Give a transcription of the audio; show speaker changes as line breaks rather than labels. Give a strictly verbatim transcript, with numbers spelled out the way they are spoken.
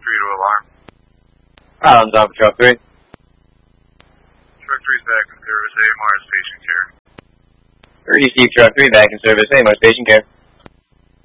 three to alarm.
Islands on for truck three.
Truck three's back in service, A M R is patient care.
Receive truck three back in service, A M R is patient care.